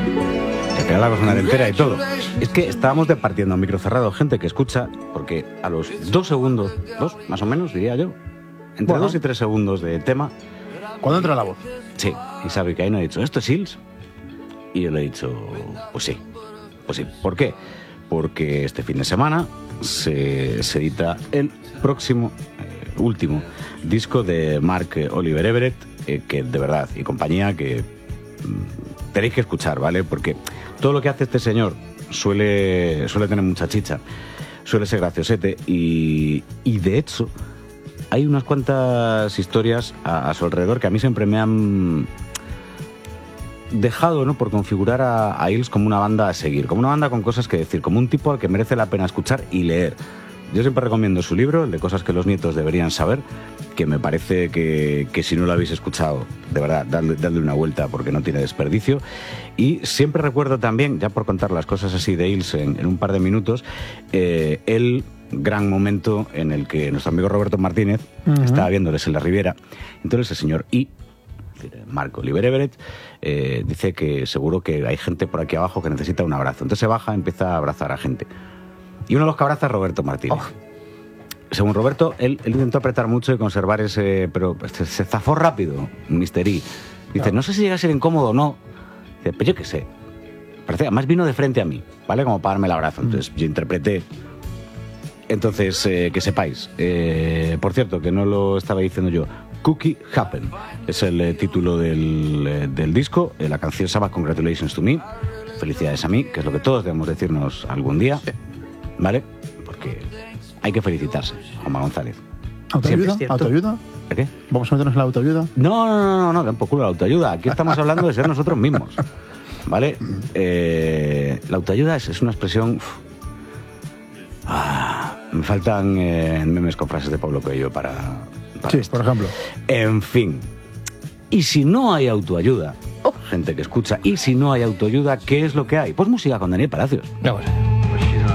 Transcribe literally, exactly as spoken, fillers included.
Que te la vas a sonar entera y todo. Es que estábamos departiendo a micro cerrado gente que escucha, porque a los dos segundos, dos más o menos, diría yo, entre bueno. dos y tres segundos de tema. ¿Cuándo entra la voz? Sí, y sabe que ahí no ha dicho, ¿esto es Hills? Y yo le he dicho, pues sí, pues sí. ¿Por qué? Porque este fin de semana se, se edita el próximo, eh, último disco de Mark Oliver Everett, eh, que de verdad, y compañía, que mm, tenéis que escuchar, ¿vale? Porque todo lo que hace este señor suele, suele tener mucha chicha, suele ser graciosete, y, y de hecho hay unas cuantas historias a, a su alrededor que a mí siempre me han dejado, ¿no?, por configurar a, a Hills como una banda a seguir, como una banda con cosas que decir, como un tipo al que merece la pena escuchar y leer. Yo siempre recomiendo su libro, el de cosas que los nietos deberían saber, que me parece que, que si no lo habéis escuchado, de verdad, dadle, dadle una vuelta porque no tiene desperdicio. Y siempre recuerdo también, ya por contar las cosas así de Hills en, en un par de minutos, eh, el gran momento en el que nuestro amigo Roberto Martínez uh-huh. estaba viéndoles en la Riviera. Entonces el señor I, Mark Oliver Everett, eh, dice que seguro que hay gente por aquí abajo que necesita un abrazo. Entonces se baja, empieza a abrazar a gente. Y uno de los que abraza es Roberto Martínez. Oh. Según Roberto, él, él intentó apretar mucho y conservar ese... Pero se, se zafó rápido, mister I. Dice, claro. No sé si llega a ser incómodo o no. Dice, pues yo qué sé. Parece, además vino de frente a mí, ¿vale? Como para darme el abrazo. Entonces mm. yo interpreté... Entonces, eh, que sepáis, eh, por cierto, que no lo estaba diciendo yo, Cookie Happen es el eh, título del, eh, del disco, eh, la canción se llama Congratulations to Me, felicidades a mí, que es lo que todos debemos decirnos algún día, ¿vale? Porque hay que felicitarse, Juanma González. ¿Autoayuda? ¿Autoayuda? ¿De qué? ¿Vamos a meternos en la autoayuda? No, no, no, no, no, por culo la autoayuda, aquí estamos hablando de ser nosotros mismos, ¿vale? Eh, la autoayuda es, es una expresión... Uf, ah, me faltan eh, memes con frases de Pablo Coelho para... para sí, esto. Por ejemplo. En fin. Y si no hay autoayuda, oh, gente que escucha, y si no hay autoayuda, ¿qué es lo que hay? Pues música con Daniel Palacios. Vamos.